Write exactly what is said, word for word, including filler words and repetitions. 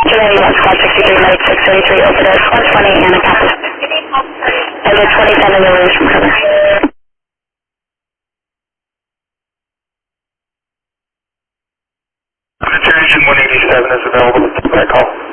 Today you want squad sixty-three, medic six thirty-three, overdose one twenty, and a copy. Over twenty-seven, you'll lose from cover. Attention one eighty-seven is available to take that call.